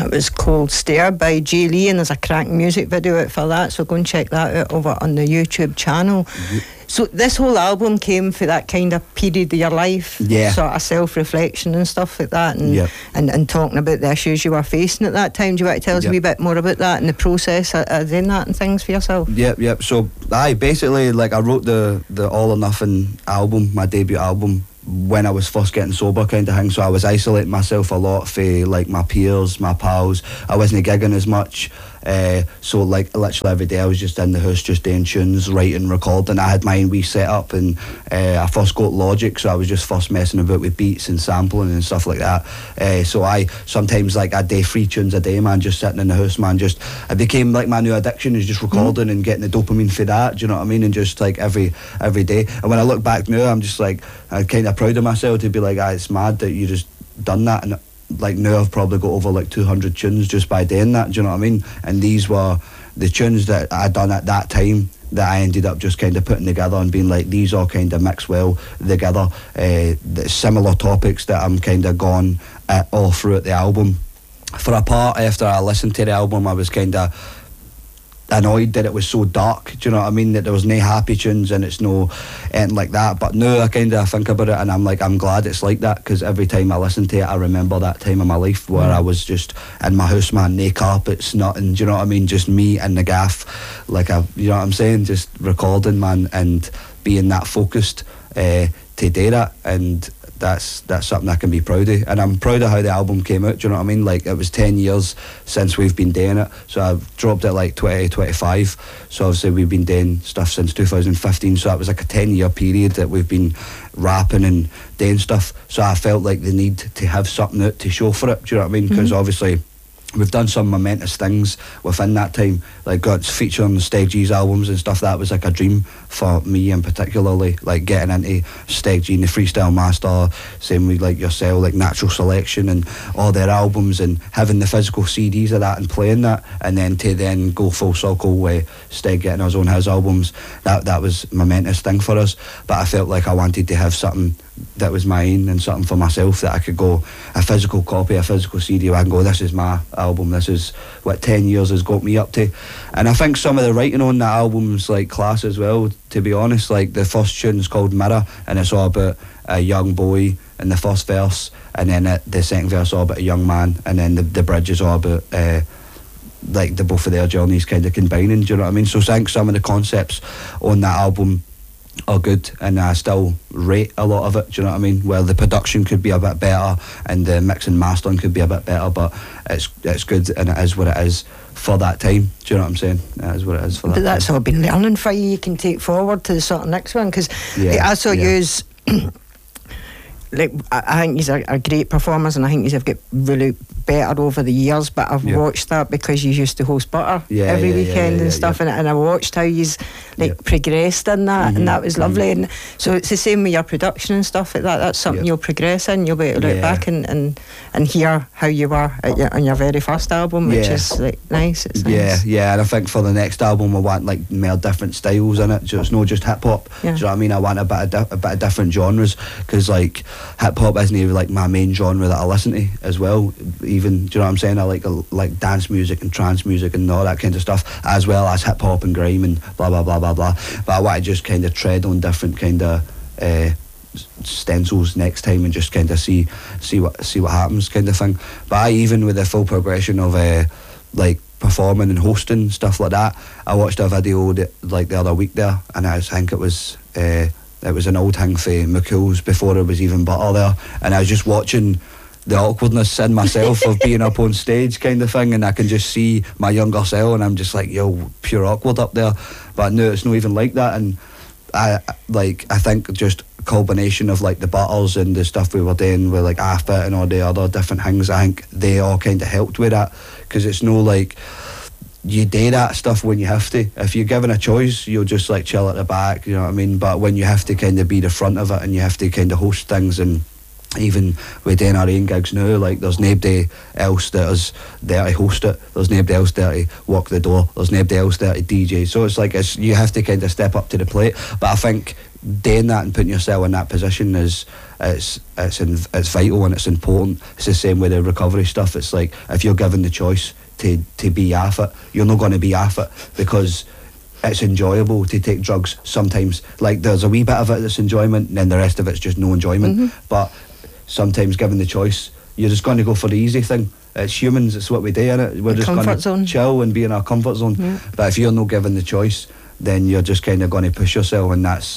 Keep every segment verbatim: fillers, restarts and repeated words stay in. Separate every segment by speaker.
Speaker 1: It was called Stare by Jay Lee, and there's a cracking music video out for that, so go and check that out over on the YouTube channel. Mm-hmm. So this whole album came for that kind of period of your life,
Speaker 2: yeah.
Speaker 1: sort of self-reflection and stuff like that, and,
Speaker 2: yep.
Speaker 1: and and talking about the issues you were facing at that time. Do you want to tell us yep. a wee bit more about that and the process of, of doing that and things for yourself?
Speaker 2: Yep, yep. So I basically, like, I wrote the, the All or Nothing album, my debut album, when I was first getting sober kind of thing, so I was isolating myself a lot for like my peers, my pals. I wasn't gigging as much, uh, so like literally every day I was just in the house just doing tunes, writing, recording. I had mine wee set up, and uh, I first got Logic, so I was just first messing about with beats and sampling and stuff like that. Uh, so I sometimes like I'd do three tunes a day, man, just sitting in the house, man. Just it became like my new addiction is just recording mm. and getting the dopamine for that. Do you know what I mean? And just like every every day. And when I look back now, I'm just like I kind of proud of myself to be like, ah, it's mad that you just done that. And like now I've probably got over like two hundred tunes just by doing that. Do you know what I mean? And these were the tunes that I done at that time that I ended up just kind of putting together and being like, these all kind of mix well together. Uh, the similar topics that I'm kind of gone at all throughout the album. For a part, after I listened to the album, I was kind of annoyed that it was so dark, do you know what I mean, that there was no happy tunes and it's no anything like that. But now I kind of think about it and I'm like, I'm glad it's like that, because every time I listen to it I remember that time of my life where mm. I was just in my house, man, no carpets, nothing, do you know what I mean, just me and the gaff, like a, you know what I'm saying, just recording, man, and being that focused uh, to do that. And that's that's something I can be proud of, and I'm proud of how the album came out, do you know what I mean? Like, it was ten years since we've been doing it, so I've dropped it like twenty twenty-five, so obviously we've been doing stuff since two thousand fifteen, so that was like a ten year period that we've been rapping and doing stuff, so I felt like the need to have something out to show for it, do you know what I mean? Because mm-hmm. obviously we've done some momentous things within that time, like got featured on Steg G's albums and stuff. That was like a dream for me, and particularly like getting into Steg G and the Freestyle Master, same with like yourself, like Natural Selection and all their albums, and having the physical C Ds of that and playing that, and then to then go full circle with Steg getting us on his albums. That that was a momentous thing for us. But I felt like I wanted to have something that was mine and something for myself, that I could go, a physical copy, a physical C D where I can go, this is my album, this is what ten years has got me up to. And I think some of the writing on that album's like class as well, to be honest. Like the first tune's called Mirror, and it's all about a young boy in the first verse, and then it, the second verse all about a young man, and then the, the bridge is all about uh, like the both of their journeys kind of combining, do you know what I mean? So I think some of the concepts on that album are good, and I still rate a lot of it, do you know what I mean? Well, the production could be a bit better and the mix and mastering could be a bit better, but it's it's good, and it is what it is for that time, do you know what I'm saying? It is what it is for that
Speaker 1: But that's
Speaker 2: time.
Speaker 1: all been learning for you, you can take forward to the sort of next one, because
Speaker 2: yeah,
Speaker 1: I saw
Speaker 2: yeah.
Speaker 1: yous like, I, I think he's a, a great performers, and I think he's have got really better over the years, but I've yeah. watched that because you used to host Butter
Speaker 2: yeah,
Speaker 1: every
Speaker 2: yeah,
Speaker 1: weekend
Speaker 2: yeah, yeah,
Speaker 1: and stuff,
Speaker 2: yeah.
Speaker 1: and, and I watched how he's like
Speaker 2: yeah.
Speaker 1: progressed in that,
Speaker 2: mm-hmm.
Speaker 1: and that was lovely.
Speaker 2: Mm-hmm.
Speaker 1: And so it's the same with your production and stuff like that. That's something
Speaker 2: yeah.
Speaker 1: you'll progress in. You'll be able to look
Speaker 2: yeah.
Speaker 1: back and, and, and hear how you were at your, on your very first album, which
Speaker 2: yeah.
Speaker 1: is like nice. It's
Speaker 2: yeah,
Speaker 1: nice.
Speaker 2: yeah, and I think for the next album I want like more different styles in it. So it's not just hip hop.
Speaker 1: Yeah.
Speaker 2: Do you know what I mean? I want a bit of di- a bit of different genres, because like hip hop isn't even like my main genre that I listen to as well. Even, do you know what I'm saying? I like a, like dance music and trance music and all that kind of stuff, as well as hip hop and grime and blah blah blah blah blah. But I want to just kind of tread on different kind of uh, stencils next time and just kind of see see what see what happens, kind of thing. But I, even with the full progression of uh, like performing and hosting stuff like that, I watched a video that, like the other week there, and I think it was uh, it was an old thing for McCool's before it was even Butter there, and I was just watching the awkwardness in myself of being up on stage, kind of thing, and I can just see my younger self, and I'm just like, yo, pure awkward up there. But no, it's not even like that. And I like I think just a combination of like the Butters and the stuff we were doing with like Affit and all the other different things, I think they all kind of helped with that, because it's no like you do that stuff when you have to. If you're given a choice, you'll just like chill at the back, you know what I mean? But when you have to kind of be the front of it, and you have to kind of host things, and even with doing our own gigs now, like there's nobody else that is there to host it, there's nobody else there to walk the door, there's nobody else there to D J, so it's like it's, you have to kind of step up to the plate. But I think doing that and putting yourself in that position is it's it's in, it's vital and it's important. It's the same with the recovery stuff. It's like if you're given the choice to to be off it, you're not going to be off it because it's enjoyable to take drugs sometimes. Like there's a wee bit of it that's enjoyment and then the rest of it's just no enjoyment. Mm-hmm. But sometimes given the choice, you're just going to go for the easy thing. It's humans, it's what we do, innit? We're the just going to chill and be in our comfort zone. Yeah. But if you're not given the choice, then you're just kind of going to push yourself, and that's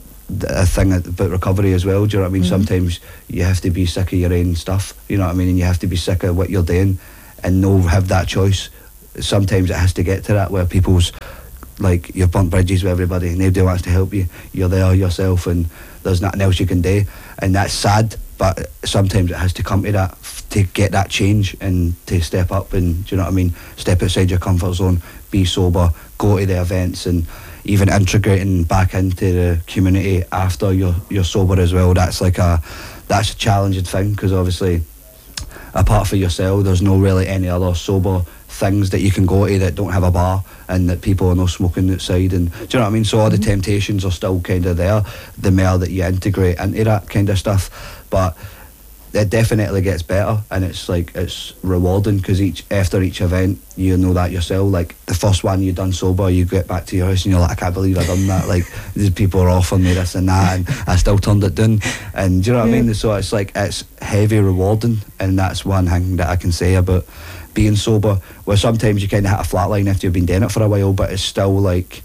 Speaker 2: a thing about recovery as well. Do you know what I mean? Mm-hmm. Sometimes you have to be sick of your own stuff, you know what I mean? And you have to be sick of what you're doing and no have that choice. Sometimes it has to get to that where people's like, you've burnt bridges with everybody, nobody wants to help you, you're there yourself and there's nothing else you can do, and that's sad. But sometimes it has to come to that f- to get that change and to step up and, do you know what I mean, step outside your comfort zone, be sober, go to the events, and even integrating back into the community after you're you're sober as well. That's like a that's a challenging thing because obviously apart from yourself there's no really any other sober things that you can go to that don't have a bar and that people are not smoking outside, and do you know what I mean? So all the temptations are still kind of there, the more that you integrate into that kind of stuff. But it definitely gets better, and it's like it's rewarding because each after each event you know that yourself. Like the first one you done sober, you get back to your house and you're like, I can't believe I done that. Like these people are offering me this and that, and I still turned it down. And do you know what yeah. I mean? So it's like it's heavy rewarding, and that's one thing that I can say about being sober. Where sometimes you kind of hit a flat line after you've been doing it for a while, but it's still like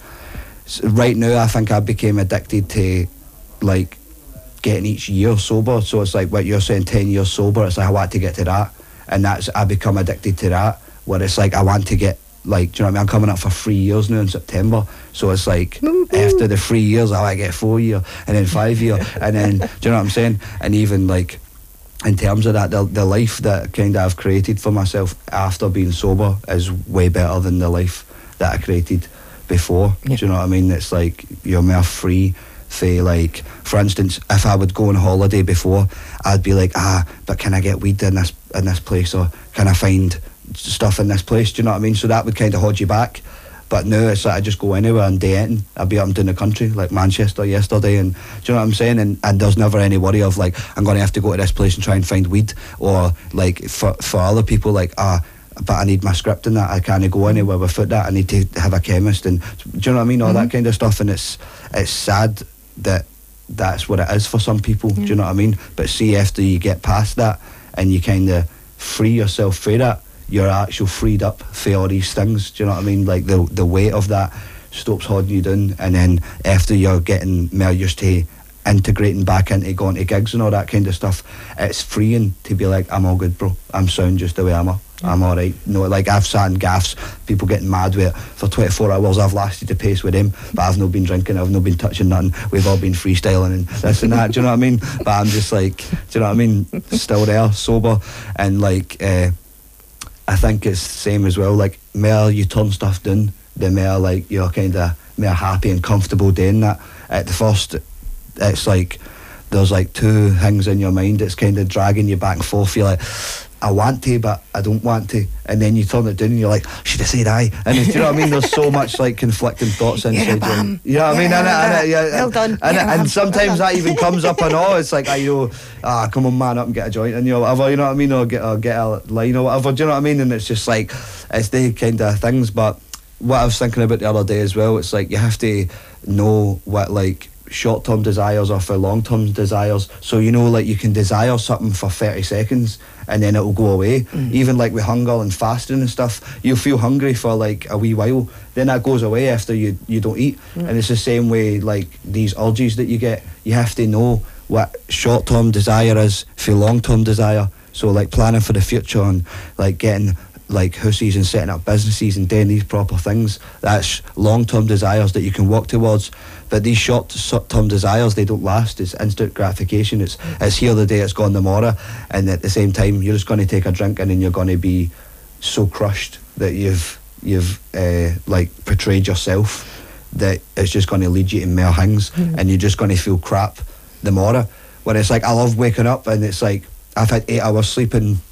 Speaker 2: right now I think I became addicted to like getting each year sober. So it's like what you're saying, ten years sober, it's like I want to get to that, and that's I become addicted to that, where it's like I want to get like, do you know what I mean? I'm coming up for three years now in September, so it's like after the three years I want to get four year and then five year and then do you know what I'm saying? And even like in terms of that, the, the life that kind of I've created for myself after being sober is way better than the life that I created before. Yeah. Do you know what I mean? It's like you're more free. Say like, for instance, if I would go on holiday before, I'd be like, ah, but can I get weed in this in this place, or can I find stuff in this place? Do you know what I mean? So that would kind of hold you back. But now it's like I just go anywhere and do anything. I'd be up and down the country, like Manchester yesterday, and do you know what I'm saying? And, and there's never any worry of like I'm going to have to go to this place and try and find weed, or like for for other people like ah. but I need my script and that, I can't go anywhere without that, I need to have a chemist, and do you know what I mean, all mm-hmm. that kind of stuff. And it's it's sad that that's what it is for some people, yeah. do you know what I mean? But see, after you get past that and you kind of free yourself through that, you're actually freed up for all these things, do you know what I mean? Like the the weight of that stops holding you down, and then after you're getting more used to integrating back into going to gigs and all that kind of stuff, it's freeing to be like, I'm all good, bro, I'm sound just the way I'm. I'm alright. No, like I've sat in gaffs, people getting mad with it for twenty-four hours. I've lasted the pace with him, but I've not been drinking, I've not been touching nothing. We've all been freestyling and this and that. Do you know what I mean? But I'm just like, do you know what I mean? Still there, sober, and like uh, I think it's the same as well. Like, more you turn stuff down, the more like you're kind of more happy and comfortable doing that. At the first, it's like there's like two things in your mind that's kind of dragging you back and forth. You're like, I want to, but I don't want to, and then you turn it down and you're like, should I say aye? And do you know what I mean? There's so much like conflicting thoughts inside you. You know what I mean? And, and, and, yeah,
Speaker 1: well done.
Speaker 2: And,
Speaker 1: yeah,
Speaker 2: and sometimes that even comes up and all. It's like, you know, ah, come on, man up and get a joint and you know whatever. You know what I mean? Or get or get a line or whatever. Do you know what I mean? And it's just like it's the kind of things. But what I was thinking about the other day as well, it's like you have to know what like short-term desires are for long-term desires. So you know, like you can desire something for thirty seconds and then it'll go away. Mm. Even like with hunger and fasting and stuff, you'll feel hungry for like a wee while, then that goes away after you you don't eat. Mm. And it's the same way like these urges that you get, you have to know what short-term desire is for long-term desire. So like planning for the future and like getting like houses and setting up businesses and doing these proper things, that's long-term desires that you can work towards. But these short-term desires, they don't last. It's instant gratification. It's it's here the day, it's gone tomorrow, and at the same time you're just going to take a drink and then you're going to be so crushed that you've you've uh, like portrayed yourself that it's just going to lead you to more things, mm-hmm. and you're just going to feel crap tomorrow. When it's like, I love waking up and it's like I've had eight hours sleep in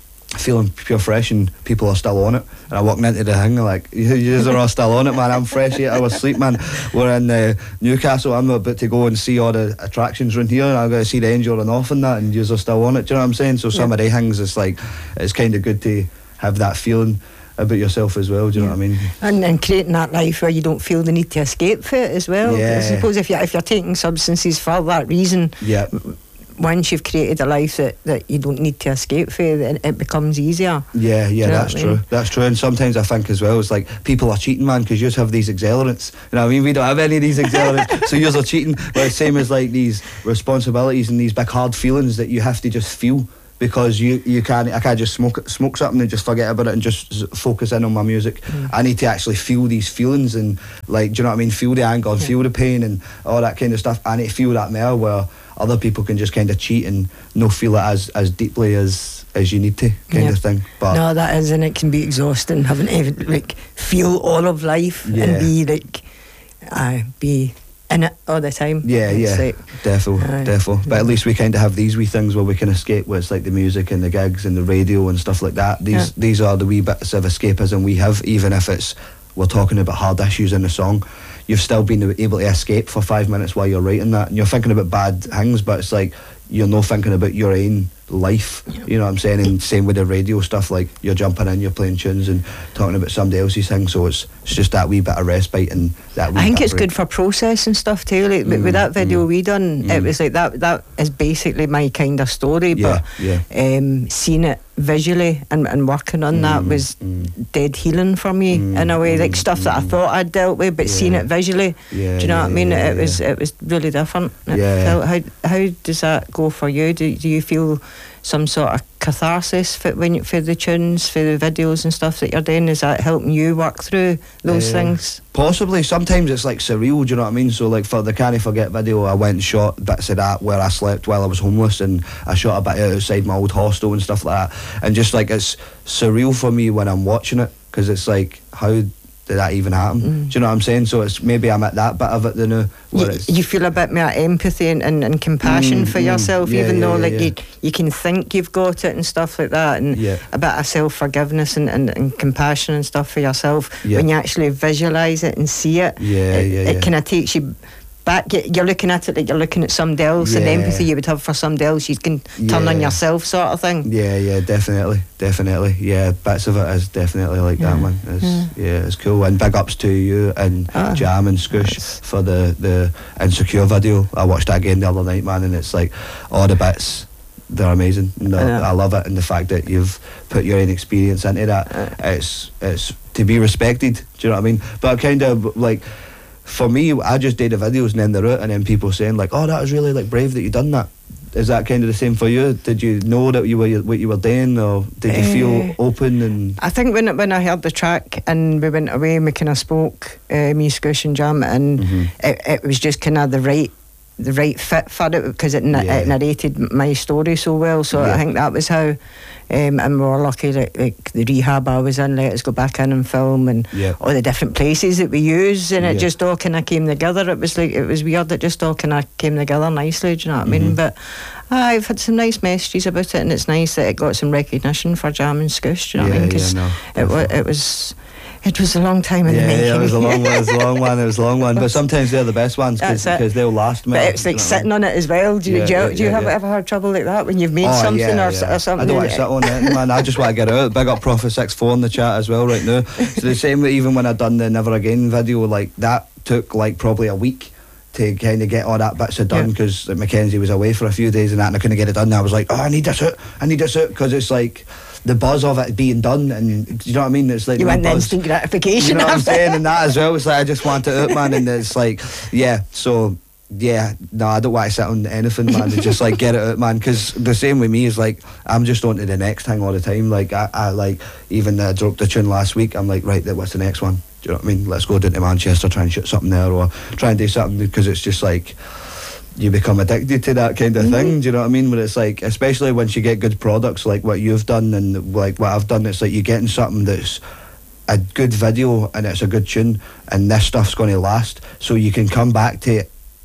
Speaker 2: feeling pure fresh, and people are still on it. And I walked into the thing like, you, you are all still on it, man. I'm fresh, eight hours sleep, man. We're in uh, Newcastle. I'm about to go and see all the attractions around here, and I'm going to see the Angel and off and that, and you are still on it. Do you know what I'm saying? So some
Speaker 1: yeah.
Speaker 2: of the things, it's like, it's kind of good to have that feeling about yourself as well. Do you yeah. know what I mean?
Speaker 1: And, and creating that life where you don't feel the need to escape for it as well.
Speaker 2: Yeah.
Speaker 1: I suppose if you're, if you're taking substances for that reason,
Speaker 2: yeah.
Speaker 1: once you've created a life that, that you don't need to escape for, then it becomes easier.
Speaker 2: Yeah, yeah, that's true.
Speaker 1: mean?
Speaker 2: That's true. And sometimes I think as well, it's like people are cheating, man, because you just have these accelerants. You know what I mean? We don't have any of these accelerants, so yours are cheating. But it's same as like these responsibilities and these big hard feelings that you have to just feel. Because you, you can't, I can't just smoke smoke something and just forget about it and just focus in on my music. Mm. I need to actually feel these feelings and, like, do you know what I mean? Feel the anger, and yeah. feel the pain and all that kind of stuff. I need to feel that more, where other people can just kind of cheat and not feel it as, as deeply as as you need to, kind
Speaker 1: yeah.
Speaker 2: of thing. But
Speaker 1: no, that is, and it can be exhausting having to like feel all of life yeah. and be like, uh, be. in it all the time.
Speaker 2: Yeah,
Speaker 1: it's
Speaker 2: yeah,
Speaker 1: like,
Speaker 2: defo,
Speaker 1: uh,
Speaker 2: defo. But at least we kind of have these wee things where we can escape, where it's like the music and the gigs and the radio and stuff like that. These yeah. these are the wee bits of escapism we have, even if it's we're talking about hard issues in the song. You've still been able to escape for five minutes while you're writing that, and you're thinking about bad things, but it's like you're not thinking about your own life. Yep. You know what I'm saying? And same with the radio stuff, like you're jumping in, you're playing tunes and talking about somebody else's thing, so it's it's just that wee bit of respite and that wee
Speaker 1: I think
Speaker 2: bit
Speaker 1: it's
Speaker 2: of
Speaker 1: good for processing stuff too, like mm, with that video mm, we done mm. it was like that that is basically my kind of story,
Speaker 2: yeah,
Speaker 1: but
Speaker 2: yeah.
Speaker 1: Um, seeing it visually and, and working on mm, that was mm. dead healing for me mm, in a way, like stuff mm, that I thought I'd dealt with, but yeah. seeing it visually,
Speaker 2: yeah,
Speaker 1: do you know
Speaker 2: yeah,
Speaker 1: what I mean?
Speaker 2: Yeah,
Speaker 1: it was
Speaker 2: yeah.
Speaker 1: it was really different.
Speaker 2: Yeah.
Speaker 1: Felt, how how does that go for you? Do do you feel some sort of catharsis for when you, for the tunes, for the videos and stuff that you're doing? Is that helping you work through those uh, things?
Speaker 2: Possibly. Sometimes it's like surreal, do you know what I mean? So like for the Can't Forget video, I went and shot bits of that where I slept while I was homeless, and I shot a bit outside my old hostel and stuff like that, and just like it's surreal for me when I'm watching it, because it's like, how did that even happen? Mm. Do you know what I'm saying? So it's maybe I'm at that bit of it, you know.
Speaker 1: You, you feel a bit more empathy and, and, and compassion mm, for mm, yourself,
Speaker 2: yeah,
Speaker 1: even
Speaker 2: yeah,
Speaker 1: though
Speaker 2: yeah,
Speaker 1: like
Speaker 2: yeah.
Speaker 1: you you can think you've got it and stuff like that, and
Speaker 2: yeah.
Speaker 1: a bit of self-forgiveness and, and, and compassion and stuff for yourself
Speaker 2: yeah.
Speaker 1: when you actually visualise it and see it.
Speaker 2: Yeah,
Speaker 1: it,
Speaker 2: yeah,
Speaker 1: it
Speaker 2: yeah.
Speaker 1: kind of takes you back. You're looking at it like you're looking at somebody else,
Speaker 2: yeah.
Speaker 1: and the empathy you would have for somebody else you can turn
Speaker 2: yeah.
Speaker 1: on yourself, sort of thing.
Speaker 2: Yeah, yeah, definitely, definitely. Yeah, bits of it is definitely like yeah. that, man. It's, yeah. yeah, it's cool. And big ups to you and ah, Jam and Scoosh nice. for the, the Insecure video. I watched that again the other night, man, and it's like all the bits, they're amazing. No, I, I love it, and the fact that you've put your own experience into that, uh, it's it's to be respected. Do you know what I mean? But kind of like, for me, I just did the videos and then they're out, and then people saying like, oh, that was really like brave that you done that. Is that kind of the same for you? Did you know that you were what you were doing, or did you uh, feel open? And
Speaker 1: I think when when I heard the track and we went away and we kind of spoke, uh, me, Scoosh and Jam, and mm-hmm. it, it was just kind of the right the right fit for it, because it, yeah. it narrated my story so well. So yeah. I think that was how. Um, and we were lucky that like the rehab I was in let us go back in and film, and
Speaker 2: yeah.
Speaker 1: all the different places that we use, and it
Speaker 2: yeah.
Speaker 1: just all kind of came together. It was like, it was weird, it just all kind of came together nicely, do you know what
Speaker 2: mm-hmm.
Speaker 1: I mean? But uh, I've had some nice messages about it, and it's nice that it got some recognition for Jam and Scoosh, do you know
Speaker 2: yeah,
Speaker 1: what I mean? Because
Speaker 2: yeah, no,
Speaker 1: it, wa- it was It was a long time in
Speaker 2: yeah,
Speaker 1: the making.
Speaker 2: Yeah, it was a long one. It was a long one. It was a long one. But sometimes they're the best ones because they'll last.
Speaker 1: But it's like sitting on it as well. Do you,
Speaker 2: yeah,
Speaker 1: do you,
Speaker 2: yeah,
Speaker 1: do you
Speaker 2: yeah,
Speaker 1: have
Speaker 2: yeah.
Speaker 1: ever had trouble like that when you've made
Speaker 2: oh,
Speaker 1: something
Speaker 2: yeah,
Speaker 1: or,
Speaker 2: yeah.
Speaker 1: or something?
Speaker 2: I don't want to sit on it, man. I just want to get out. Big up Prophet six four in the chat as well right now. So the same way, even when I done the Never Again video, like that took like probably a week to kind of get all that bits of done, because yeah. Mackenzie was away for a few days and that, and I couldn't get it done. And I was like, oh, I need this out. I need this out, because it's like the buzz of it being done, and you know what I mean? It's like
Speaker 1: you want
Speaker 2: buzz.
Speaker 1: instant gratification.
Speaker 2: You know what I'm saying? And that as well. It's like I just want it out, man. And it's like, yeah. So yeah, no, I don't want to sit on anything, man. And just like get it out, man. Because the same with me is like I'm just on to the next thing all the time. Like I, I like even uh, dropped a tune last week. I'm like, right, what's the next one? Do you know what I mean? Let's go down to Manchester, try and shoot something there, or try and do something, because it's just like you become addicted to that kind of mm-hmm. thing. Do you know what I mean? Where it's like, especially once you get good products like what you've done and like what I've done, it's like you're getting something that's a good video and it's a good tune, and this stuff's going to last, so you can come back to it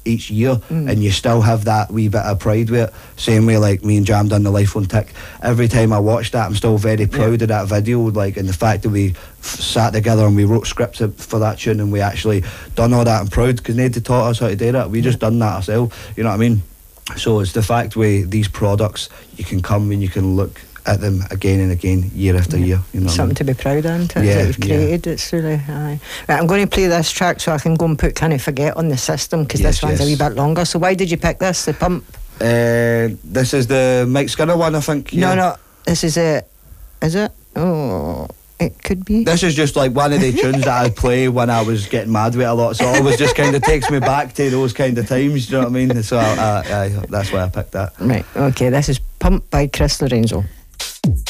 Speaker 2: each year, mm. and you still have that wee bit of pride with it. Same way like me and Jam done the Life on Tick. Every time I watch that, I'm still very proud yeah. of that video, like, and the fact that we f- sat together and we wrote scripts for that tune, and we actually done all that. I'm proud because nobody taught us how to do that. We just done that ourselves. You know what I mean? So it's the fact with these products, you can come and you can look at them again and again, year after yeah. year. You know,
Speaker 1: something to be proud of, isn't it?
Speaker 2: Yeah,
Speaker 1: that you've created.
Speaker 2: Yeah.
Speaker 1: It's really aye. Right, I'm going to play this track so I can go and put Can't Forget on the system, because yes, this one's yes. a wee bit longer. So why did you pick this, the Pump?
Speaker 2: Uh, this is the Mike Skinner one, I think.
Speaker 1: No,
Speaker 2: yeah.
Speaker 1: no, this is it. Is it? Oh, it could be.
Speaker 2: This is just like one of the tunes that I'd play when I was getting mad with it a lot, so it always just kind of takes me back to those kind of times, do you know what I mean? So I, I, I, that's why I picked that.
Speaker 1: Right, okay, this is Pump by Chris Lorenzo.